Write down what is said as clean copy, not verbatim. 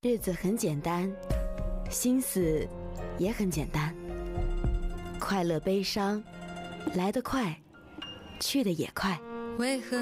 日子很简单，心思也很简单。快乐悲伤，来得快，去得也快。 为何